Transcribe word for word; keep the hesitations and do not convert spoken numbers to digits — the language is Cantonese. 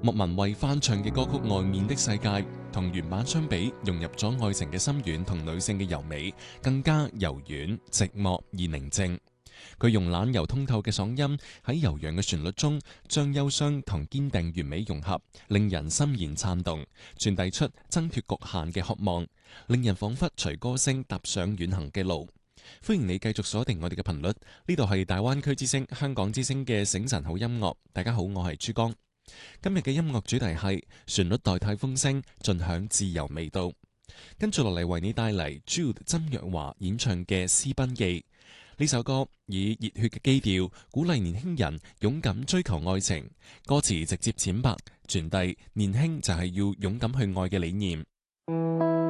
莫文蔚翻唱嘅歌曲《外面的世界》同原版相比，融入咗愛情嘅深遠同女性嘅柔美，更加柔軟、寂寞而寧靜。佢用冷柔通透嘅嗓音喺悠揚嘅旋律中，將憂傷同堅定完美融合，令人心弦顫動，傳遞出掙脫局限嘅渴望，令人仿佛隨歌聲踏上遠行嘅路。歡迎你繼續鎖定我哋嘅頻率，呢度係大灣區之聲、香港之聲嘅醒晨好音樂。大家好，我係珠江。今日嘅音樂主題係旋律代替風聲，盡享自由味道。跟住落嚟為你帶嚟 Jude 曾若華演唱嘅《私奔記》。呢首歌以熱血嘅基調，鼓勵年輕人勇敢追求愛情。歌詞直接淺白，傳遞年輕就係要勇敢去愛嘅理念。